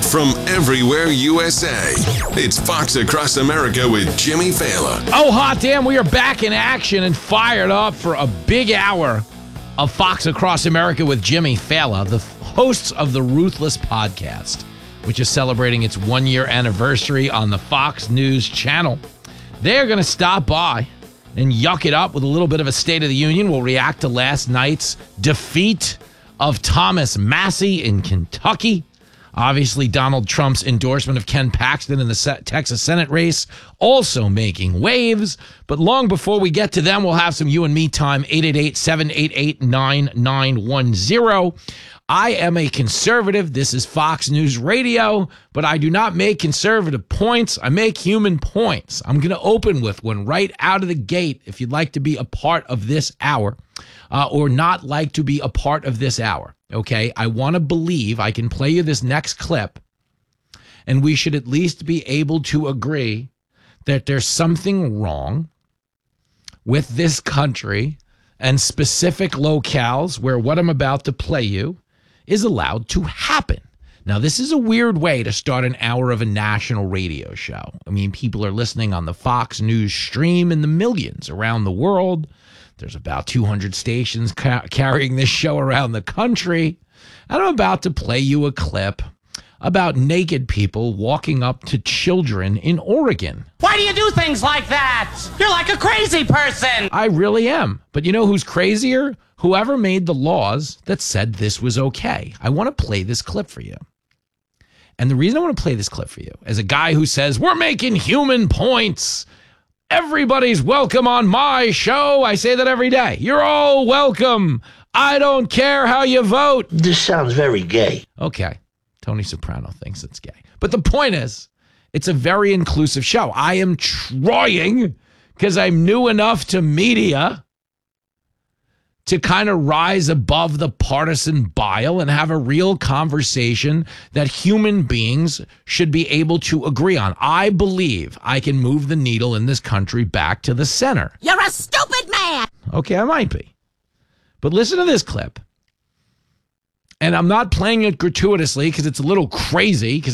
from everywhere USA. It's Fox Across America with Jimmy Fallon. Oh, hot damn, we are back in action and fired up for a big hour of Fox Across America with Jimmy Fallon, the hosts of the Ruthless Podcast, which is celebrating its 1-year anniversary on the Fox News Channel. They're going to stop by and yuck it up with a little bit of a State of the Union. We'll react to last night's defeat of Thomas Massie in Kentucky. Obviously, Donald Trump's endorsement of Ken Paxton in the Texas Senate race also making waves. But long before we get to them, we'll have some you and me time, 888-788-9910. I am a conservative. This is Fox News Radio, but I do not make conservative points. I make human points. I'm going to open with one right out of the gate if you'd like to be a part of this hour or not like to be a part of this hour. Okay, I want to believe I can play you this next clip, and we should at least be able to agree that there's something wrong with this country and specific locales where what I'm about to play you is allowed to happen. Now, this is a weird way to start an hour of a national radio show. I mean, people are listening on the Fox News stream in the millions around the world. There's about 200 stations carrying this show around the country. And I'm about to play you a clip about naked people walking up to children in Oregon. Why do you do things like that? You're like a crazy person. I really am. But you know who's crazier? Whoever made the laws that said this was okay. I want to play this clip for you. And the reason I want to play this clip for you, as a guy who says, we're making human points, everybody's welcome on my show. I say that every day. You're all welcome. I don't care how you vote. This sounds very gay. Okay. Tony Soprano thinks it's gay. But the point is, it's a very inclusive show. I am trying, because I'm new enough to media, to kind of rise above the partisan bile and have a real conversation that human beings should be able to agree on. I believe I can move the needle in this country back to the center. You're a stupid man. Okay, I might be. But listen to this clip. And I'm not playing it gratuitously because it's a little crazy, because